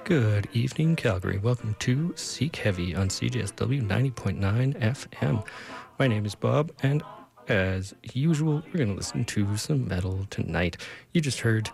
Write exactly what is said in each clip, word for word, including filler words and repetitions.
Good evening, Calgary. Welcome to Seek Heavy on C J S W ninety point nine F M. My name is Bob, and as usual, we're going to listen to some metal tonight. You just heard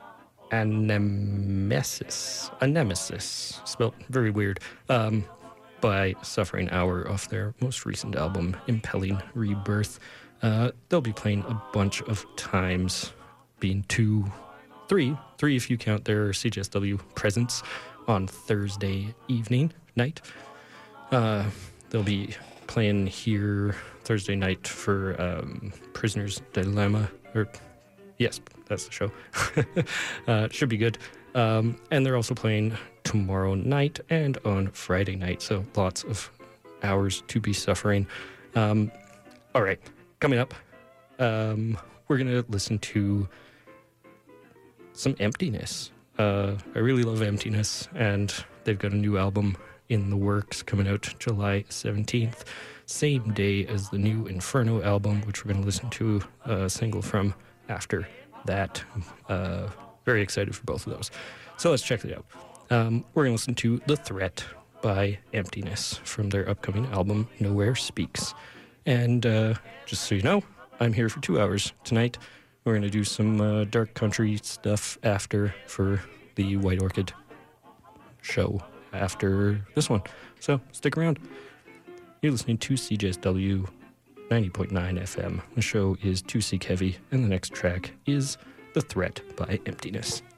Anemesis, Anemesis, spelled very weird, um, by Suffering Hour off their most recent album, Impelling Rebirth. Uh, they'll be playing a bunch of times, being two, three, three if you count their C J S W presence on Thursday evening, night. Uh, they'll be playing here Thursday night for um, Prisoner's Dilemma, or yes, that's the show. uh, should be good. Um, and they're also playing tomorrow night and on Friday night, so lots of hours to be suffering. Um, all right, coming up, um, we're going to listen to some Emptiness. Uh, I really love Emptiness, and they've got a new album in the works coming out July seventeenth, same day as the new Inferno album, which we're going to listen to a single from after that. Uh, very excited for both of those. So let's check it out. Um, we're going to listen to The Threat by Emptiness from their upcoming album, Nowhere Speaks. And uh, just so you know, I'm here for two hours tonight. We're going to do some uh, dark country stuff after for the White Orchid show after this one. So stick around. You're listening to C J S W ninety point nine F M. The show is To Seek Heavy, and the next track is The Threat by Emptiness.